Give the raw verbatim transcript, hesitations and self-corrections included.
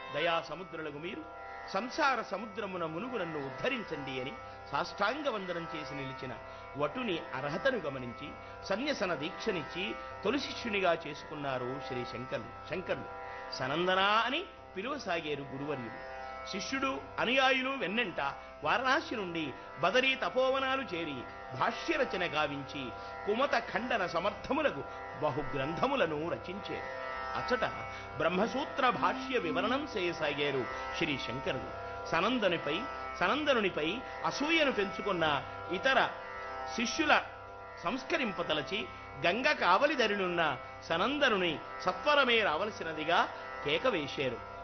దయా సముద్రులకు మీరు సంసార సముద్రమున మునుగు నన్ను ఉద్ధరించండి అని సాష్టాంగ వందనం చేసి నిలిచిన వటుని అర్హతను గమనించి సన్యసన దీక్షనిచ్చి తొలి శిష్యునిగా చేసుకున్నారు శ్రీ శంకరులు శంకరులు సనందనా అని పిలువసాగారు గురువర్యులు. శిష్యుడు అనుయాయులు వెన్నెంట వారణాసి నుండి బదరీ తపోవనాలు చేరి భాష్యరచన గావించి కుమత ఖండన సమర్థములకు బహుగ్రంథములను రచించారు. అచ్చట బ్రహ్మసూత్ర భాష్య వివరణం చేయసాగారు శ్రీ శంకరులు. సనందనుపై సనందనునిపై అసూయను పెంచుకున్న ఇతర శిష్యుల సంస్కరింపతలచి గంగ కావలిదరినున్న సనందనుని సత్వరమే రావలసినదిగా కేక వేశారు.